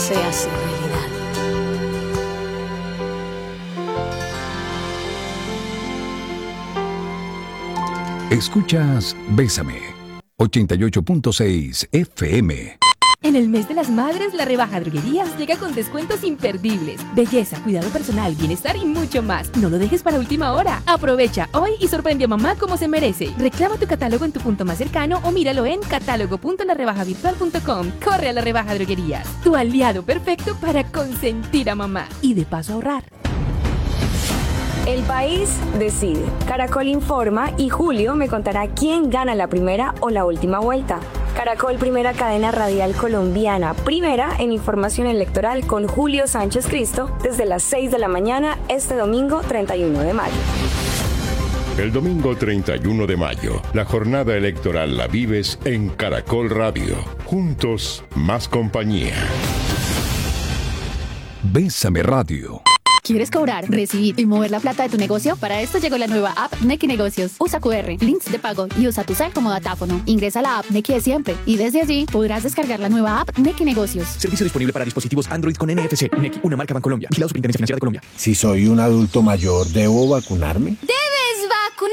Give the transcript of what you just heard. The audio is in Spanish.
se hace realidad. Escuchas Bésame, 88.6 FM. En el mes de las madres, la rebaja Droguerías llega con descuentos imperdibles. Belleza, cuidado personal, bienestar y mucho más. No lo dejes para última hora. Aprovecha hoy y sorprende a mamá como se merece. Reclama tu catálogo en tu punto más cercano o míralo en catálogo.larebajavirtual.com. Corre a la rebaja Droguerías, tu aliado perfecto para consentir a mamá y de paso ahorrar. El país decide. Caracol informa y Julio me contará quién gana la primera o la última vuelta. Caracol, primera cadena radial colombiana, primera en información electoral con Julio Sánchez Cristo desde las 6 de la mañana este domingo 31 de mayo. El domingo 31 de mayo, la jornada electoral la vives en Caracol Radio. Juntos, más compañía. Bésame Radio. ¿Quieres cobrar, recibir y mover la plata de tu negocio? Para esto llegó la nueva app Nequi Negocios. Usa QR, links de pago y usa tu cel como datáfono. Ingresa a la app Nequi de siempre y desde allí podrás descargar la nueva app Nequi Negocios. Servicio disponible para dispositivos Android con NFC. Nequi, una marca Bancolombia. Vigilado Superintendencia Financiera de Colombia. Si soy un adulto mayor, ¿debo vacunarme?